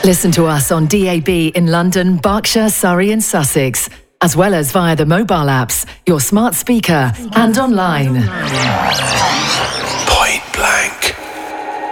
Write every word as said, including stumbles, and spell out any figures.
Listen to us on D A B in London, Berkshire, Surrey and Sussex, as well as via the mobile apps, your smart speaker and online. Point Blank.